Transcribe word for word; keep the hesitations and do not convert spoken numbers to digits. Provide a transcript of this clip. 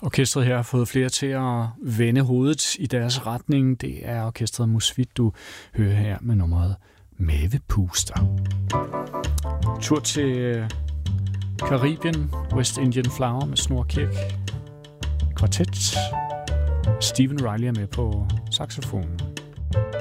orkestret her har fået flere til at vende hovedet i deres retning. Det er orkestret Musvit, du hører her med nummeret Mavepuster. Tur til Karibien, West Indian Flower med Snor Kirk Kvartet. Stephen Riley er med på saxofonen.